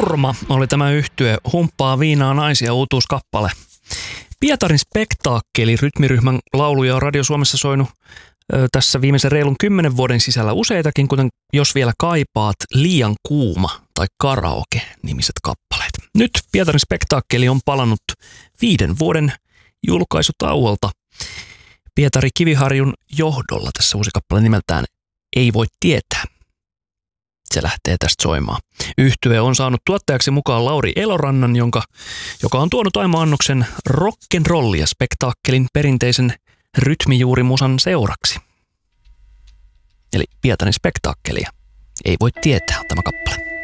Surma oli tämä yhtye Humppaa viinaa naisia uutuuskappale. Pietarin Spektaakkeli rytmiryhmän lauluja on Radio Suomessa soinut tässä viimeisen reilun 10 vuoden sisällä useitakin, kuten Jos vielä kaipaat, Liian kuuma tai Karaoke-nimiset kappaleet. Nyt Pietarin Spektaakkeli on palannut 5 vuoden julkaisutauolta Pietari Kiviharjun johdolla. Tässä uusi kappale nimeltään Ei voi tietää. Se lähtee tästä soimaan. Yhtye on saanut tuottajaksi mukaan Lauri Elorannan, joka on tuonut aimo annoksen rock'n'rollia spektaakkelin perinteisen rytmijuurimusan seuraksi. Eli Pietarin Spektaakkelia. Ei voi tietää tämä kappale.